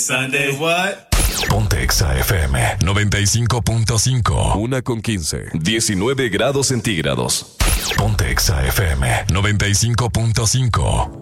Sunday what? Ponte Exa FM 95.5. 1:15. 19 grados centígrados. Ponte Exa FM 95.5.